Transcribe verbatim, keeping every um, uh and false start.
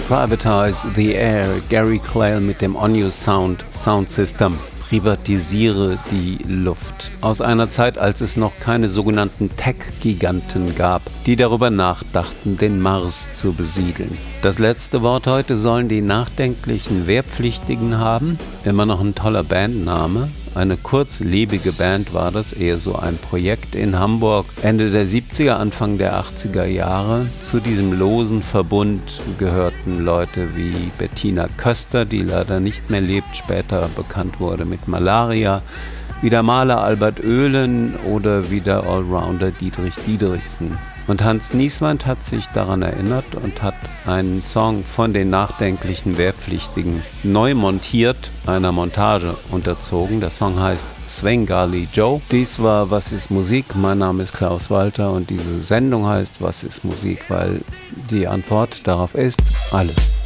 Privatize the Air, Gary Clayle mit dem On You Sound Sound System. Privatisiere die Luft. Aus einer Zeit, als es noch keine sogenannten Tech-Giganten gab, die darüber nachdachten, den Mars zu besiedeln. Das letzte Wort heute sollen die nachdenklichen Wehrpflichtigen haben. Immer noch ein toller Bandname. Eine kurzlebige Band war das, eher so ein Projekt in Hamburg, Ende der siebziger, Anfang der achtziger Jahre. Zu diesem losen Verbund gehörten Leute wie Bettina Köster, die leider nicht mehr lebt, später bekannt wurde mit Malaria, wie der Maler Albert Oehlen oder wie der Allrounder Dietrich Diederichsen. Und Hans Nieswand hat sich daran erinnert und hat einen Song von den nachdenklichen Wehrpflichtigen neu montiert, einer Montage unterzogen. Der Song heißt Svengali Joe. Dies war Was ist Musik? Mein Name ist Klaus Walter und diese Sendung heißt Was ist Musik? Weil die Antwort darauf ist alles.